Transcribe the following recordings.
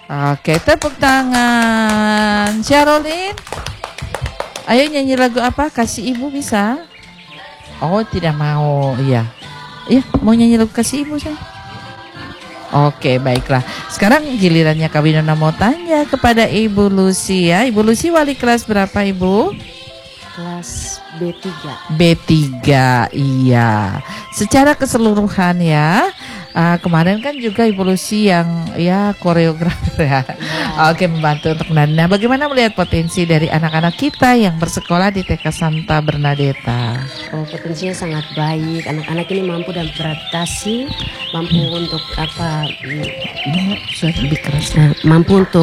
Oke, tepuk tangan. Syarolin, ayo nyanyi lagu apa? Kasih Ibu bisa? Oh, tidak mau. Iya. Iya, mau nyanyi lagu Kasih Ibu saya. Oke, baiklah. Sekarang gilirannya Kak Winona mau tanya kepada Ibu Lucy ya. Ibu Lucy wali kelas berapa, Ibu? Kelas B3. B3, iya. Secara keseluruhan ya, kemarin kan juga Ibu Lucy yang ya koreografer ya. Oke, membantu untuk menari. Nah, bagaimana melihat potensi dari anak-anak kita yang bersekolah di TK Santa Bernadetta? Oh, potensinya sangat baik. Anak-anak ini mampu dan beradaptasi, mampu untuk apa? Sudah lebih keras. Mampu untuk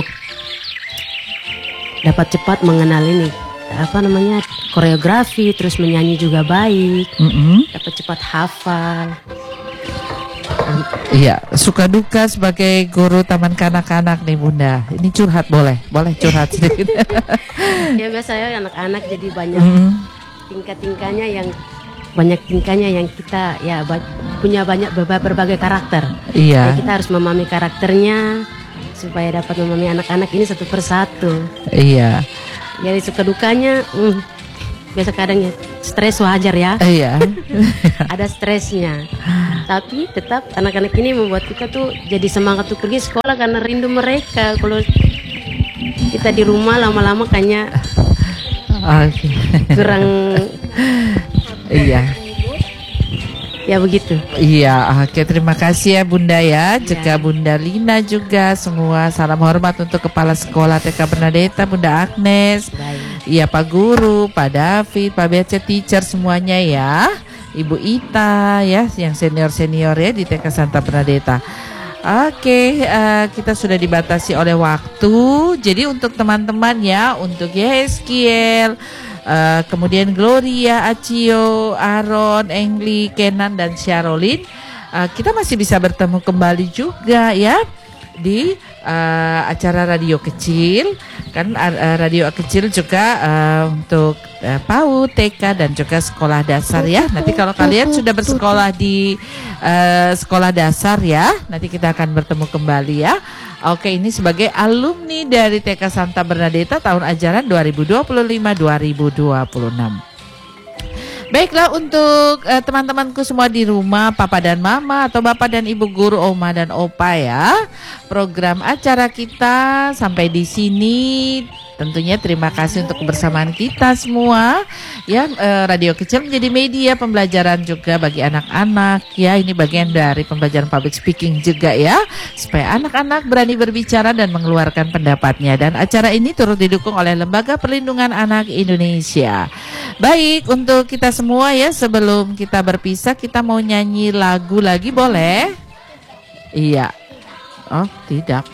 dapat cepat mengenal ini apa namanya koreografi, terus menyanyi juga baik, dapat cepat hafal. Iya, suka duka sebagai guru taman kanak-kanak nih Bunda. Ini curhat boleh curhat sedikit. Ya biasanya anak-anak jadi banyak tingkahnya yang kita ya punya banyak berbagai karakter. Iya. Jadi kita harus memahami karakternya supaya dapat memahami anak-anak ini satu persatu. Iya. Jadi suka dukanya biasa kadang ya stres wajar ya. Iya. Ada stresnya. Tapi tetap anak-anak ini membuat kita tuh jadi semangat untuk pergi sekolah karena rindu mereka. Kalau kita di rumah lama-lama kayaknya kurang. Iya. Ya begitu. Iya, oke, terima kasih ya Bunda ya. Juga Bunda Lina juga semua salam hormat untuk Kepala Sekolah TK Bernadetta, Bunda Agnes. Iya, Pak Guru, Pak David, Pak BC Teacher semuanya ya. Ibu Ita ya, yang senior-senior ya di TK Santa Bernadetta. Oke, kita sudah dibatasi oleh waktu. Jadi untuk teman-teman ya, untuk Yeskiel, kemudian Gloria, Acio, Aaron, Engli, Kenan, dan Syarolin, kita masih bisa bertemu kembali juga ya di acara radio kecil. Kan radio kecil juga untuk PAUD, TK, dan juga sekolah dasar ya. Nanti kalau kalian sudah bersekolah di sekolah dasar ya, nanti kita akan bertemu kembali ya. Oke, ini sebagai alumni dari TK Santa Bernadetta tahun ajaran 2025-2026. Baiklah, untuk teman-temanku semua di rumah, Papa dan Mama atau Bapak dan Ibu guru, Oma dan Opa ya. Program acara kita sampai di sini. Tentunya terima kasih untuk kebersamaan kita semua. Ya, radio kecil menjadi media pembelajaran juga bagi anak-anak ya. Ini bagian dari pembelajaran public speaking juga ya, supaya anak-anak berani berbicara dan mengeluarkan pendapatnya. Dan acara ini turut didukung oleh Lembaga Perlindungan Anak Indonesia. Baik, untuk kita semua ya, sebelum kita berpisah, kita mau nyanyi lagu lagi boleh? Iya. Oh, tidak.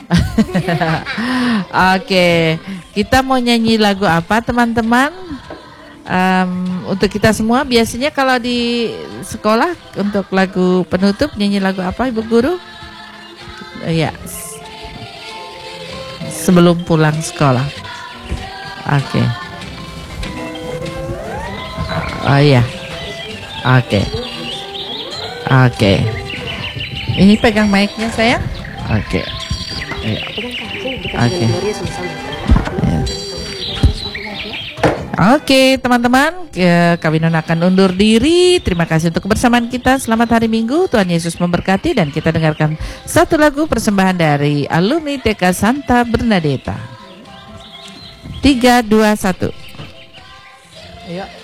Oke, kita mau nyanyi lagu apa teman-teman? Untuk kita semua biasanya kalau di sekolah untuk lagu penutup nyanyi lagu apa Ibu Guru? Iya. Sebelum pulang sekolah. Oke. Oh iya. Oke. Oke. Ini pegang mic-nya sayang. Oke. Oke. Oke, teman-teman, Kak Winona akan undur diri. Terima kasih untuk kebersamaan kita. Selamat hari Minggu. Tuhan Yesus memberkati, dan kita dengarkan satu lagu persembahan dari alumni TK Santa Bernadetta. 3, 2, 1. Ayo.